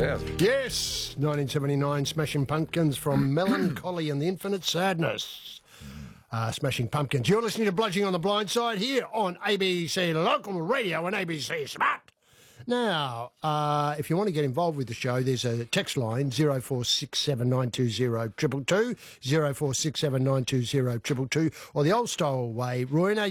out. Yes, 1979 Smashing Pumpkins from Melancholy and the Infinite Sadness. Smashing Pumpkins. You're listening to Bludging on the Blind Side here on ABC Local Radio and ABC Smart. Now, if you want to get involved with the show, there's a text line, 0467920222, 0467920222, or the old-style way,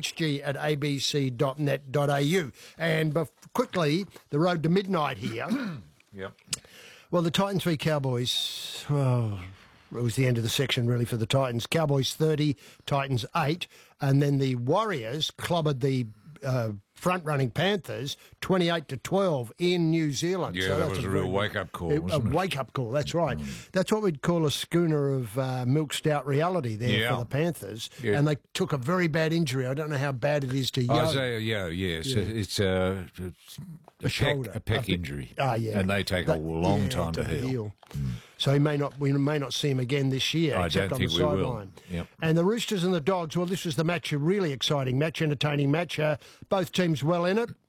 roynhg@abc.net.au. And quickly, the road to midnight here. Yep. Well, the Titans v Cowboys, it was the end of the section, really, for the Titans. Cowboys 30, Titans 8, and then the Warriors clobbered the front-running Panthers 28-12 in New Zealand. Yeah, so that was a real wake-up call, wasn't it? A wake-up call, that's right. That's what we'd call a schooner of milk stout reality there for the Panthers. Yeah. And they took a very bad injury. I don't know how bad it is to you. Isaiah, it's a shoulder. A pec injury. And they take a long time to heal. So we may not see him again this year. I don't think we will. Yep. And the Roosters and the Dogs, well, this was the match, a really exciting match, entertaining match. Both teams well in it.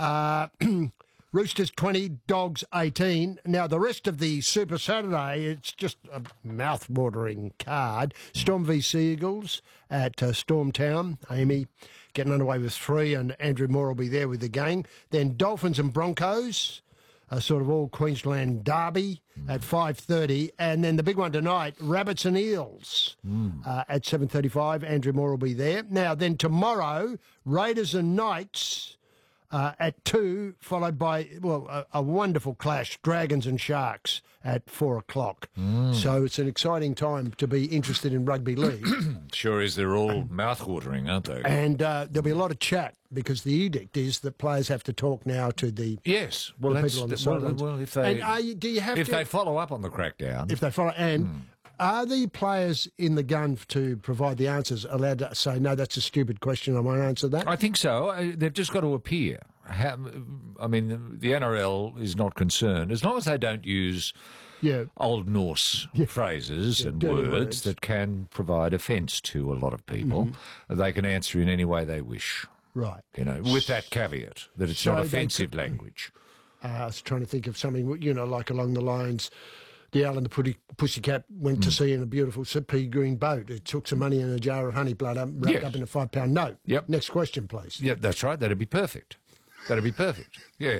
Roosters 20, Dogs 18. Now, the rest of the Super Saturday, it's just a mouth-watering card. Storm v Seagulls at Storm Town. Amy getting underway with 3, and Andrew Moore will be there with the gang. Then Dolphins and Broncos, a sort of all-Queensland derby at 5:30. And then the big one tonight, Rabbits and Eels at 7:35. Andrew Moore will be there. Now, then tomorrow, Raiders and Knights at 2, followed by, a wonderful clash, Dragons and Sharks at 4 o'clock. So it's an exciting time to be interested in rugby league. Sure is. They're all mouth-watering, aren't they? And there'll be a lot of chat because the edict is that players have to talk now to the people on the sidelines. Well, if they follow up on the crackdown. If they follow, and are the players in the gun to provide the answers allowed to say, no, that's a stupid question, I won't answer that? I think so. They've just got to appear. The NRL is not concerned. As long as they don't use Old Norse phrases and words that can provide offence to a lot of people, they can answer in any way they wish. Right. With that caveat, that it's not offensive language. I was trying to think of something, like along the lines, the Owl and the Pussycat went to sea in a beautiful pea green boat. It took some money and a jar of honey blood wrapped up in a £5 note. Yep. Next question, please. Yeah, that's right. That'd be perfect. Yeah.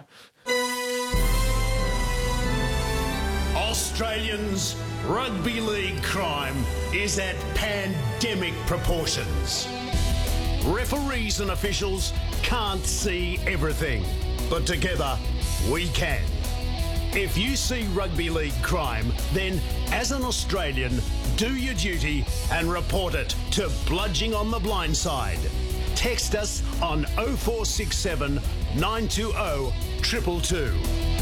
Australians, rugby league crime is at pandemic proportions. Referees and officials can't see everything, but together we can. If you see rugby league crime, then as an Australian, do your duty and report it to Bludging on the Blind Side. Text us on 0467 920 222.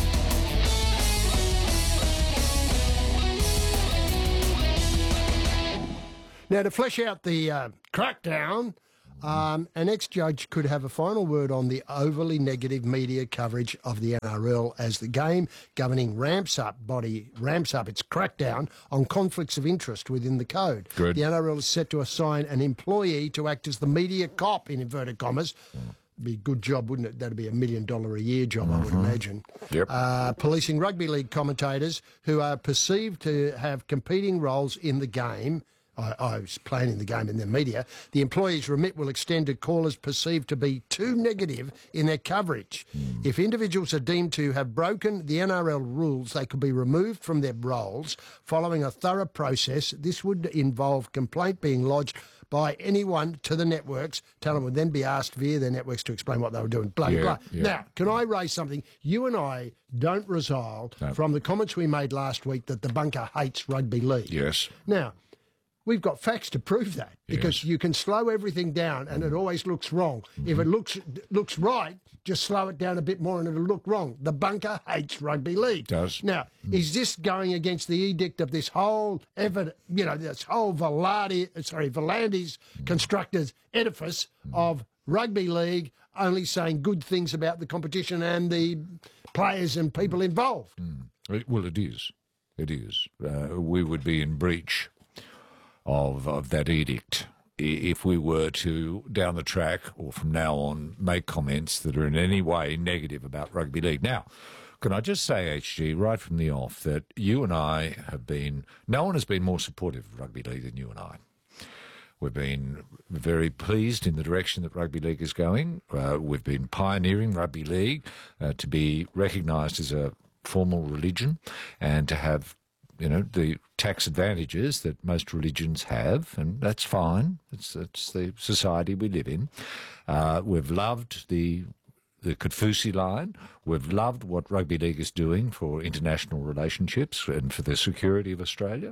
Now, to flesh out the crackdown, an ex-judge could have a final word on the overly negative media coverage of the NRL as the game governing ramps up its crackdown on conflicts of interest within the code. Good. The NRL is set to assign an employee to act as the media cop, in inverted commas. Be a good job, wouldn't it? That'd be $1 million a year job, I would imagine. Yep. Policing rugby league commentators who are perceived to have competing roles in the game. I was playing in the game in the media. The employee's remit will extend to callers perceived to be too negative in their coverage. If individuals are deemed to have broken the NRL rules, they could be removed from their roles following a thorough process. This would involve complaint being lodged by anyone to the networks. Talent would then be asked via their networks to explain what they were doing, blah, blah. Yeah. Now, can I raise something? You and I don't resile from the comments we made last week that the bunker hates rugby league. Yes. Now, we've got facts to prove that because you can slow everything down and it always looks wrong. If it looks right, just slow it down a bit more and it'll look wrong. The bunker hates rugby league. It does. Now, is this going against the edict of this whole this whole Volandis constructed edifice of rugby league only saying good things about the competition and the players and people involved? Well, it is. It is. We would be in breach of that edict if we were to, down the track or from now on, make comments that are in any way negative about rugby league. Now, can I just say, HG, right from the off, that you and I have been, no one has been more supportive of rugby league than you and I. We've been very pleased in the direction that rugby league is going. We've been pioneering rugby league to be recognised as a formal religion and to have, the tax advantages that most religions have, and that's fine. It's the society we live in. We've loved the Katfusi line. We've loved what rugby league is doing for international relationships and for the security of Australia.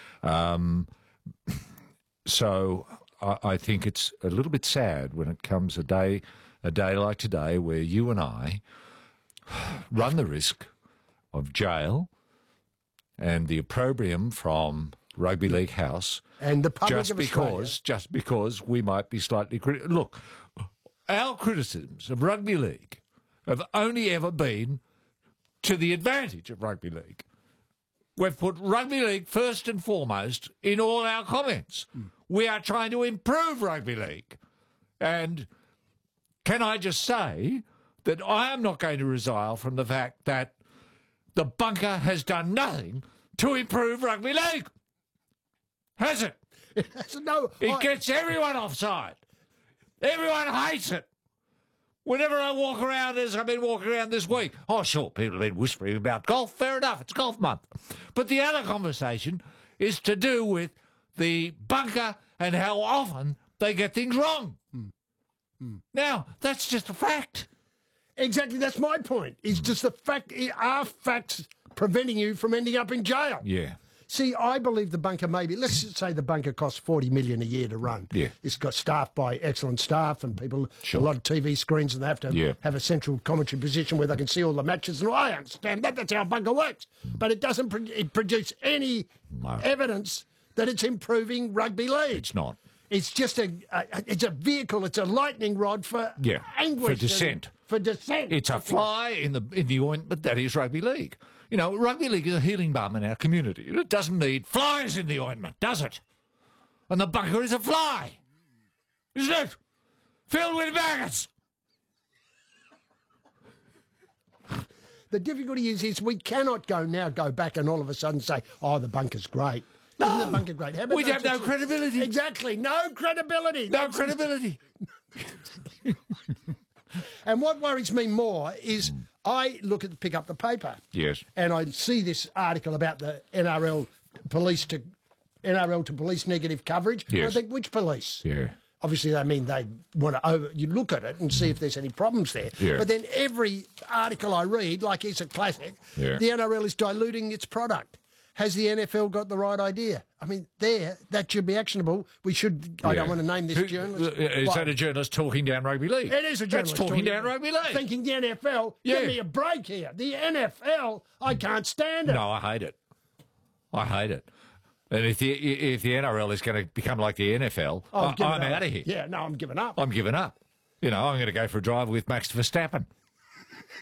So I think it's a little bit sad when it comes a day like today where you and I run the risk of jail and the opprobrium from Rugby League House, and the public just because we might be slightly critical. Look, our criticisms of rugby league have only ever been to the advantage of rugby league. We've put rugby league first and foremost in all our comments. We are trying to improve rugby league. And can I just say that I am not going to resile from the fact that the bunker has done nothing to improve rugby league. Has it? It gets everyone offside. Everyone hates it. Whenever I walk around, as I've been walking around this week, oh, sure, people have been whispering about golf. Fair enough, it's golf month. But the other conversation is to do with the bunker and how often they get things wrong. Now, that's just a fact. Exactly, that's my point. It's just the fact, are facts preventing you from ending up in jail? Yeah. See, I believe the bunker let's say the bunker costs $40 million a year to run. Yeah. It's got staffed by excellent staff and people, Sure. a lot of TV screens, and they have to Yeah. have a central commentary position where they can see all the matches. And I understand that, that's how a bunker works. But it doesn't produce any evidence that it's improving rugby league. It's not. It's just it's a vehicle, it's a lightning rod for anguish. For dissent. For dissent. It's a fly in the ointment that is rugby league. Rugby league is a healing balm in our community. It doesn't need flies in the ointment, does it? And the bunker is a fly, isn't it? Filled with maggots. The difficulty is we cannot go back and all of a sudden say, oh, the bunker's great. Isn't the bunker great? We'd have no credibility. Exactly, no credibility. No credibility. And what worries me more is I pick up the paper. Yes. And I see this article about the NRL to police negative coverage. Yes. I think, which police? Yeah. Obviously, they mean they want to you look at it and see if there's any problems there. Yeah. But then every article I read, like it's a classic, the NRL is diluting its product. Has the NFL got the right idea? I mean, that should be actionable. We should. I don't want to name this journalist. Is that a journalist talking down rugby league? It is a journalist talking down rugby league. Thinking the NFL, give me a break here. The NFL, I can't stand it. No, I hate it. I hate it. And if the NRL is going to become like the NFL, I'm out of here. Yeah, no, I'm giving up. I'm giving up. I'm going to go for a drive with Max Verstappen.